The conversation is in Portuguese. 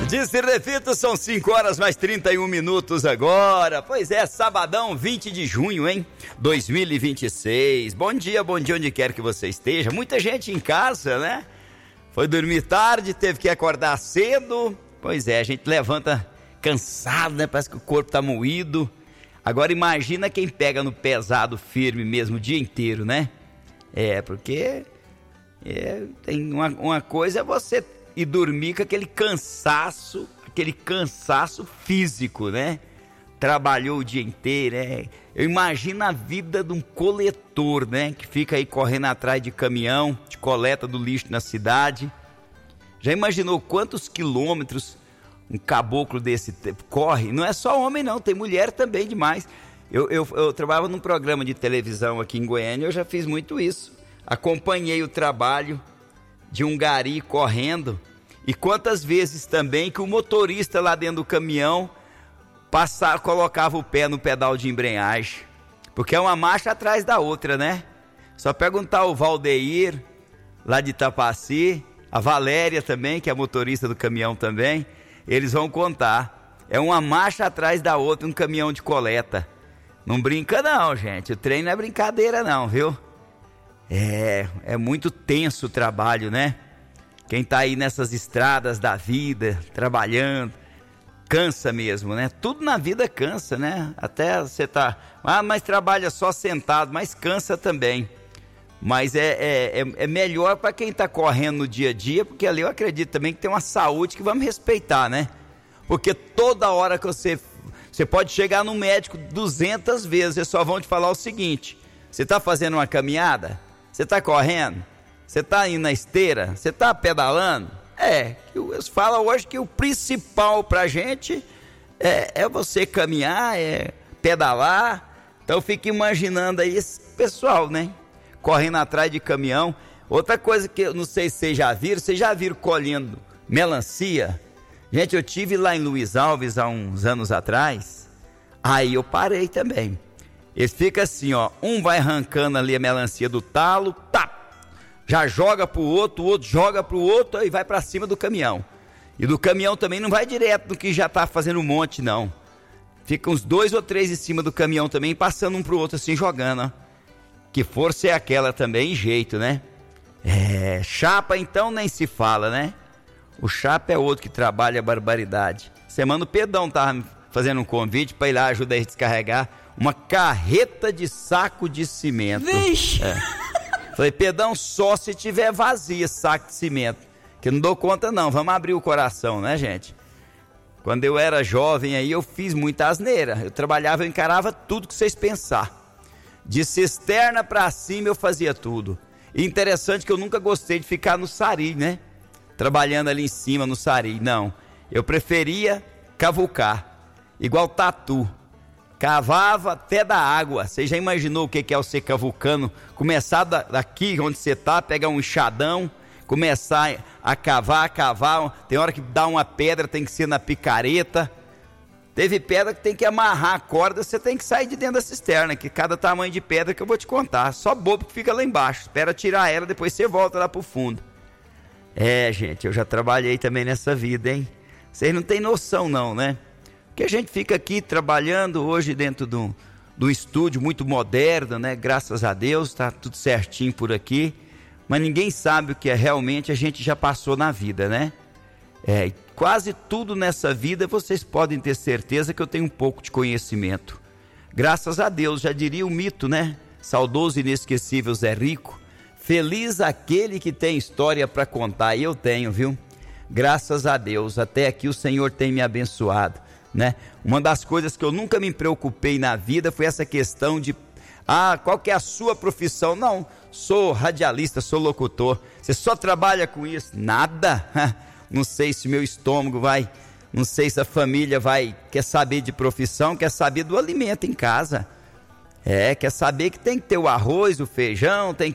Disse repito, são 5 horas mais 31 minutos agora. Pois é, sabadão 20 de junho, hein? 2026. Bom dia onde quer que você esteja. Muita gente em casa, né? Foi dormir tarde, teve que acordar cedo. Pois é, a gente levanta cansado, né? Parece que o corpo tá moído. Agora imagina quem pega no pesado firme mesmo o dia inteiro, né? Porque tem uma coisa é você ir dormir com aquele cansaço físico, né? Trabalhou o dia inteiro, né? Eu imagino a vida de um coletor, né? Que fica aí correndo atrás de caminhão, de coleta do lixo na cidade. Já imaginou quantos quilômetros um caboclo desse corre? Não é só homem não, tem mulher também demais. Eu trabalhava num programa de televisão aqui em Goiânia, eu já fiz muito isso. Acompanhei o trabalho de um gari correndo, e quantas vezes também que o motorista lá dentro do caminhão colocava o pé no pedal de embreagem, porque é uma marcha atrás da outra, né? Só perguntar ao Valdeir lá de Itapaci, a Valéria também, que é motorista do caminhão também, eles vão contar. É uma marcha atrás da outra, um caminhão de coleta. Não brinca não, gente, o trem não é brincadeira não, viu? É muito tenso o trabalho, né? Quem tá aí nessas estradas da vida, trabalhando, cansa mesmo, né? Tudo na vida cansa, né? Até você mas trabalha só sentado, mas cansa também. Mas é melhor para quem tá correndo no dia a dia, porque ali eu acredito também que tem uma saúde que vamos respeitar, né? Porque toda hora que você pode chegar no médico 200 vezes, eles só vão te falar o seguinte: você tá fazendo uma caminhada? Você tá correndo? Você tá indo na esteira? Você tá pedalando? Eles falam hoje que o principal pra gente é você caminhar, pedalar. Então eu fico imaginando aí esse pessoal, né? Correndo atrás de caminhão. Outra coisa que eu não sei se vocês já viram colhendo melancia? Gente, eu tive lá em Luiz Alves há uns anos atrás, aí eu parei também. Eles ficam assim, ó, um vai arrancando ali a melancia do talo, já joga pro outro, o outro joga pro outro e vai pra cima do caminhão. E do caminhão também não vai direto no que já tá fazendo um monte, não. Fica uns 2 ou 3 em cima do caminhão também, passando um pro outro assim, jogando, ó. Que força é aquela também, jeito, né? Chapa então nem se fala, né? O chapa é outro que trabalha a barbaridade. Semana o Pedão tava me fazendo um convite pra ir lá ajudar a descarregar uma carreta de saco de cimento. Vixe! Falei, Pedão, só se tiver vazia esse saco de cimento, que eu não dou conta não, vamos abrir o coração, né, gente? Quando eu era jovem aí, eu fiz muita asneira. Eu trabalhava, eu encarava tudo que vocês pensar. De cisterna pra cima eu fazia tudo. E interessante que eu nunca gostei de ficar no sari, né? Trabalhando ali em cima no sari, não. Eu preferia cavucar, igual tatu. Cavava até da água. Você já imaginou o que é você cavucando? Começar daqui onde você tá, pegar um enxadão, começar a cavar. Tem hora que dá uma pedra, tem que ser na picareta. Teve pedra que tem que amarrar a corda, você tem que sair de dentro da cisterna, que cada tamanho de pedra que eu vou te contar. Só bobo que fica lá embaixo. Espera tirar ela, depois você volta lá pro fundo. Gente, eu já trabalhei também nessa vida, hein? Vocês não têm noção não, né? Que a gente fica aqui trabalhando hoje dentro do estúdio muito moderno, né? Graças a Deus, tá tudo certinho por aqui. Mas ninguém sabe o que realmente a gente já passou na vida, né? Quase tudo nessa vida vocês podem ter certeza que eu tenho um pouco de conhecimento. Graças a Deus, já diria o mito, né? Saudoso e inesquecível Zé Rico. Feliz aquele que tem história para contar. E eu tenho, viu? Graças a Deus, até aqui o Senhor tem me abençoado, né? Uma das coisas que eu nunca me preocupei na vida foi essa questão de qual que é a sua profissão? Não, sou radialista, sou locutor. Você só trabalha com isso? Nada. Não sei se meu estômago não sei se a família quer saber de profissão, quer saber do alimento em casa. Quer saber que tem que ter o arroz, o feijão,